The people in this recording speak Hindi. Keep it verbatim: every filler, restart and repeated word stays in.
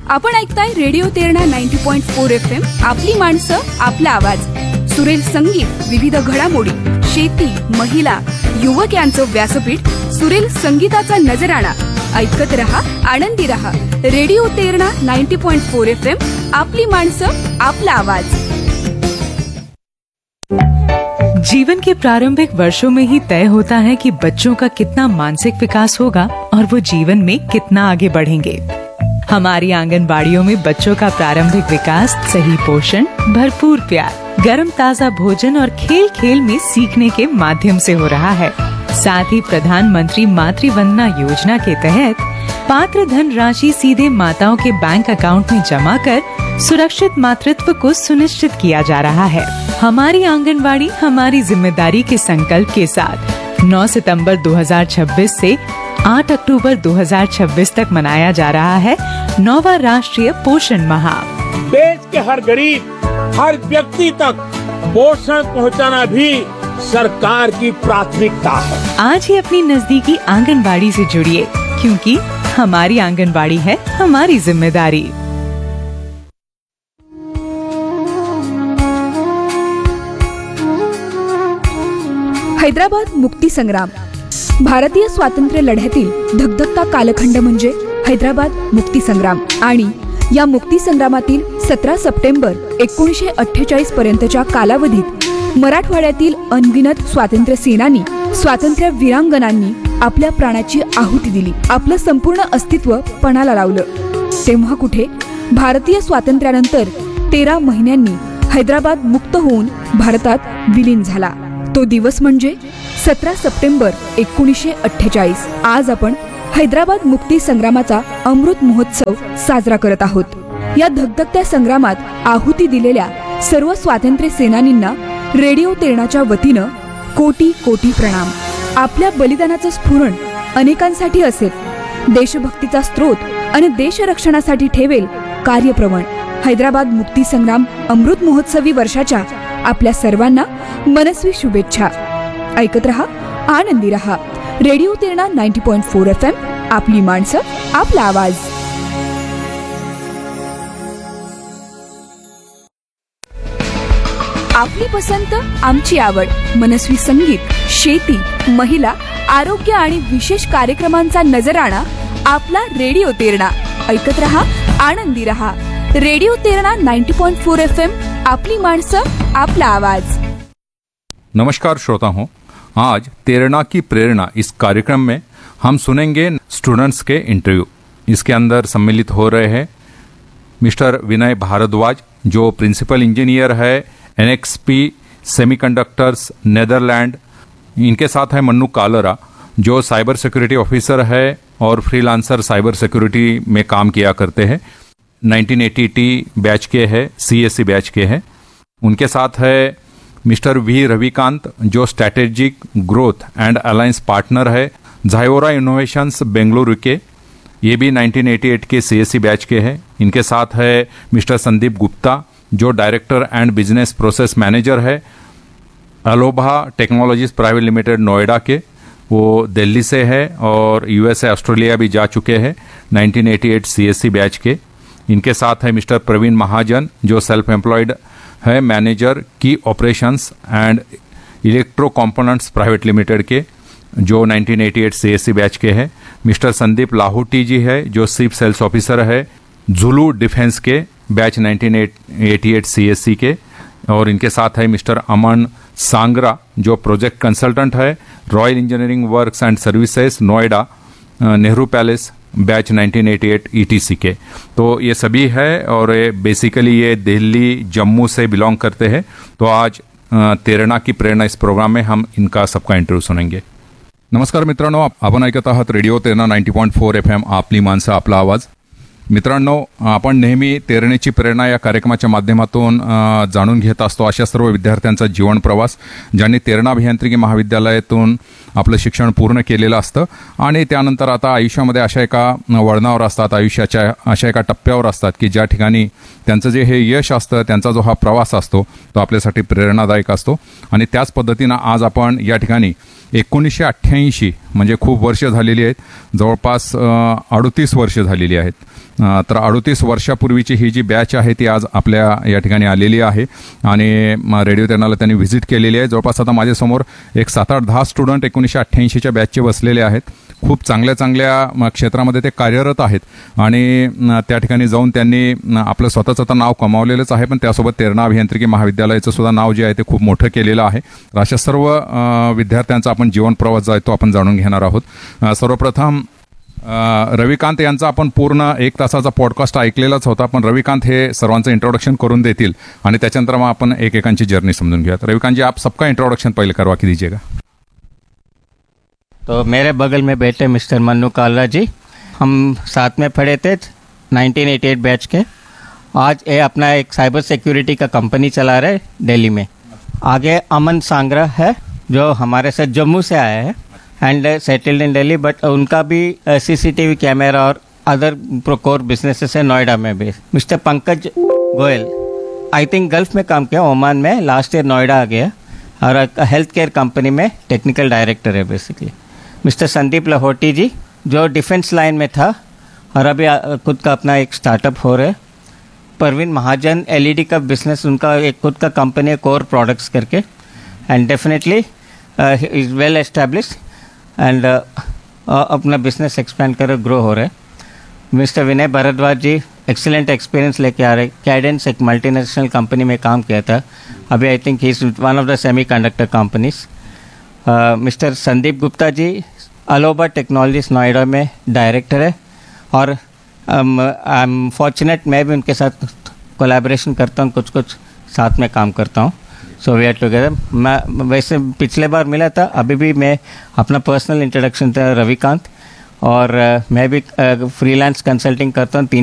आपण ऐकताय radio Terna ninety point four F M. आपली माणसं, आपला आवाज. सुरेल संगीत, विविध घडामोडी, शेती, महिला, युवक यांचं व्यासपीठ. सुरेल संगीताचा नजराणा. ऐकत रहा, आनंदी रहा. Radio Terna ninety point four F M. आपली माणसं, आपला आवाज. जीवन के प्रारंभिक वर्षों में ही तय होता है कि बच्चों का कितना मानसिक विकास होगा और वो जीवन में कितना आगे बढ़ेंगे. हमारी आंगनबाड़ियों में बच्चों का प्रारंभिक विकास सही पोषण, भरपूर प्यार, गर्म ताजा भोजन और खेल खेल में सीखने के माध्यम से हो रहा है. साथ ही प्रधानमंत्री मातृ वंदना योजना के तहत पात्र धन राशि सीधे माताओं के बैंक अकाउंट में जमा कर सुरक्षित मातृत्व को सुनिश्चित किया जा रहा है. हमारी आंगनबाड़ी हमारी जिम्मेदारी के संकल्प के साथ नौ सितंबर दो हज़ार छब्बीस से आठ अक्टूबर दो हज़ार छब्बीस तक मनाया जा रहा है नौवां राष्ट्रीय पोषण माह. देश के हर गरीब, हर व्यक्ति तक पोषण पहुंचाना भी सरकार की प्राथमिकता है. आज ही अपनी नजदीकी आंगनबाड़ी से जुड़िए, क्योंकि हमारी आंगनबाड़ी है हमारी जिम्मेदारी. हैदराबाद मुक्ती संग्राम. भारतीय स्वातंत्र्य लढ्यातील धगधगता कालखंड म्हणजे हैदराबाद मुक्ती संग्राम. आणि या मुक्ती संग्रामातील सतरा सप्टेंबर एकोणीसशे अठ्ठेचाळीस पर्यंतच्या कालावधीत मराठवाड्यातील अनगिनत स्वातंत्र्य सेनानी, स्वातंत्र्य वीरांगनांनी आपल्या प्राणाची आहुती दिली. आपलं संपूर्ण अस्तित्व पणाला लावलं. तेव्हा कुठे भारतीय स्वातंत्र्यानंतर तेरा महिन्यांनी हैदराबाद मुक्त होऊन भारतात विलीन झाला. तो दिवस म्हणजे सतरा सप्टेंबर एकोणीसशे अठ्ठेचाळीस. आज आपण हैदराबाद मुक्ती संग्रामाचा अमृत महोत्सव साजरा करत आहोत. या धगधगत्या संग्रामात आहुती दिलेल्या सर्व स्वातंत्र्य सेनानींना रेडिओ तेरणाच्या वतीनं कोटी कोटी प्रणाम. आपल्या बलिदानाचं स्फुरण अनेकांसाठी असेल, देशभक्तीचा स्रोत आणि देशरक्षणासाठी ठेवेल कार्यप्रवण. हैदराबाद मुक्ती संग्राम अमृत महोत्सवी वर्षाच्या आपल्या सर्वांना मनस्वी शुभेच्छा. ऐकत रहा, आनंदी रहा. Radio Terna ninety point four F M. आपली माणसं, आपला आवाज. आपली पसंत, आमची आवड. मनस्वी संगीत, शेती, महिला, आरोग्य आणि विशेष कार्यक्रमांचा नजराणा. आपला रेडिओ तेरणा. ऐकत रहा, आनंदी रहा. Radio Terna ninety point four F M. आपली माणसं, आपला आवाज. नमस्कार श्रोता हूँ. आज तेरणा की प्रेरणा इस कार्यक्रम में हम सुनेंगे स्टूडेंट्स के इंटरव्यू. इसके अंदर सम्मिलित हो रहे हैं मिस्टर विनय भारद्वाज, जो प्रिंसिपल इंजीनियर है एनएक्सपी सेमीकंडक्टर्स नेदरलैंड. इनके साथ है मन्नू कालरा, जो साइबर सिक्योरिटी ऑफिसर है और फ्रीलांसर साइबर सिक्योरिटी में काम किया करते हैं. नाइनटीन एटी टी बैच के है, सीएससी बैच के हैं. उनके साथ है मिस्टर वी रविकांत, जो strategic growth and alliance partner है झायोरा इनोवेशंस बेंगलुरु के. ये भी नाइनटीन एटी एट के सीएससी बैच के हैं. इनके साथ है मिस्टर संदीप गुप्ता, जो director and business process manager है अलोभा टेक्नोलॉजीज प्राइवेट लिमिटेड नोएडा के. वो दिल्ली से है और यूएसए ऑस्ट्रेलिया भी जा चुके हैं, nineteen eighty eight CSC batch के. इनके साथ है मिस्टर प्रवीण महाजन, जो सेल्फ एम्प्लॉयड है मैनेजर की operations and electro components private limited के, जो nineteen eighty eight CSC batch के हैं. मिस्टर संदीप लाहौटी जी है, जो चीफ सेल्स ऑफिसर है जुलू डिफेंस के, batch nineteen eighty eight CSC के. और इनके साथ है मिस्टर अमन सांगरा, जो प्रोजेक्ट कंसल्टेंट है royal engineering works and services Noida Nehru palace, batch nineteen eighty eight etc के. तो ये सभी है और ये बेसिकली ये दिल्ली जम्मू से बिलोंग करते हैं. तो आज तेरणा की प्रेरणा इस प्रोग्राम में हम इनका सबका इंटरव्यू सुनेंगे. नमस्कार मित्रांनो, आपण ऐकत आहात radio Terna ninety point four F M. आपली माणसं, आपला आवाज. मित्रांनो, आपण नेहमी तेरणेची प्रेरणा या कार्यक्रमाच्या माध्यमातून जाणून घेत असतो अशा सर्व विद्यार्थ्यांचा जीवन प्रवास, ज्यांनी तेरणा अभियांत्रिकी महाविद्यालयातून आपलं शिक्षण पूर्ण केलेलं असतं आणि त्यानंतर आता आयुष्यामध्ये अशा एका वळणावर असतात, आयुष्याच्या अशा एका टप्प्यावर असतात की ज्या ठिकाणी त्यांचं जे हे यश असतं, त्यांचा जो हा प्रवास असतो तो आपल्यासाठी प्रेरणादायक असतो. आणि त्याच पद्धतीनं आज आपण या ठिकाणी एकोणीसशे अठ्ठ्याऐंशी म्हणजे खूप वर्ष झालेली आहेत, जवळपास अडतीस वर्ष झालेली आहेत. अ, तर अडतीस वर्षापूर्वीची ही जी बॅच आहे ती आज आपल्या या ठिकाणी आलेली आहे आणि म, रेडिओ तेरणाला त्यांनी व्हिजिट केलेली आहे. जवळपास आता माझ्यासमोर एक सात आठ दहा स्टुडंट एकोणीसशे अठ्ठ्याऐंशीच्या बॅचचे बसलेले आहेत. खूप चांगल्या चांगल्या म, क्षेत्रामध्ये ते कार्यरत आहेत आणि न, त्या ठिकाणी जाऊन त्यांनी न, आपलं स्वतःचं तर नाव कमावलेलंच आहे, पण त्यासोबत तेरणा अभियांत्रिकी महाविद्यालयाचं सुद्धा नाव जे आहे ते खूप मोठं केलेलं आहे. तर अशा सर्व अ, विद्यार्थ्यांचा आपण जीवन प्रवास जो आहे तो आपण जाणून घेणार आहोत. अ, सर्वप्रथम अ, रविकांत यांचा आपण पूर्ण एक तासाचा पॉडकास्ट ऐकलेलाच होता, पण रविकांत हे सर्वांचं इंट्रोडक्शन करून देतील आणि त्याच्यानंतर मग आपण एकेकांची जर्नी समजून घेऊयात. रविकांत जी, आप सबका इंट्रोडक्शन पहले करवा के दीजिएगा. तो मेरे बगल में बैठे मिस्टर मन्नू कालरा जी, हम साथ में पढ़े थे नाइनटीन एटी एट बैच के. आज ये अपना एक साइबर सिक्योरिटी का कंपनी चला रहे दिल्ली में. आगे अमन सांगरा है जो हमारे साथ जम्मू से आया है and settled in Delhi, but उनका भी सीसीटीवी कैमरा और अदर कोर बिजनेसेस है नोएडा में भी. Mister Pankaj Goyal I think gulf में काम किया, ओमान में, लास्ट ईयर नोएडा आ गया और हेल्थ केयर कंपनी में टेक्निकल डायरेक्टर है बेसिकली. मिस्टर संदीप लाहौटी जी जो डिफेंस लाइन में था और अभी खुद का अपना एक स्टार्टअप हो रहा है. परवीन महाजन एलईडी का बिजनेस, उनका एक खुद का कंपनी है कोर प्रोडक्ट्स करके, and definitely is well established and अपना बिजनेस एक्सपेंड कर ग्रो हो रहा है. मिस्टर विनय भारद्वाज जी एक्सीलेंट एक्सपीरियंस लेके आ रहे. कैडेंस एक मल्टीनेशनल कंपनी में काम किया था, अभी I think he is one of the semi conductor companies. Mister Sandeep Gupta ji अलोबा technologies Noida में डायरेक्टर है और आई एम फॉर्चुनेट मैं भी उनके साथ कोलैबोरेशन करता हूँ, कुछ कुछ साथ में काम करता हूँ. So we are together. मैं वैसे पिछले बार मिला था, अभी भी मैं अपना पर्सनल इंट्रोडक्शन था रविकांत, और uh, मैं भी फ्रीलांस कंसल्टिंग करता हूँ. तीन